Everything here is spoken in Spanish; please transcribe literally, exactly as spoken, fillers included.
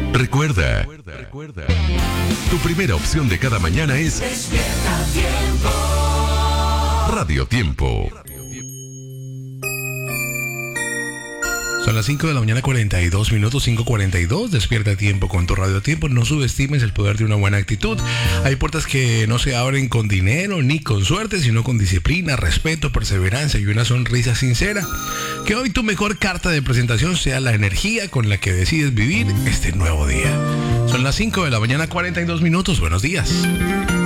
Recuerda, recuerda, tu primera opción de cada mañana es Despierta Tiempo. Radio Tiempo. Son las cinco de la mañana, cuarenta y dos minutos, cinco cuarenta y dos. Despierta Tiempo con tu Radio Tiempo. No subestimes el poder de una buena actitud. Hay puertas que no se abren con dinero ni con suerte, sino con disciplina, respeto, perseverancia y una sonrisa sincera. Que hoy tu mejor carta de presentación sea la energía con la que decides vivir este nuevo día. Son las cinco de la mañana, cuarenta y dos minutos. Buenos días.